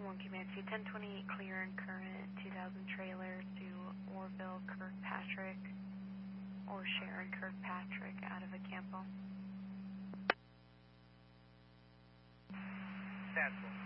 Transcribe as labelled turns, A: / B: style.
A: 1 Comanche, 1028 clear and current, 2000 trailer to Orville Kirkpatrick or Sharon Kirkpatrick out of Acampo.
B: Cancel.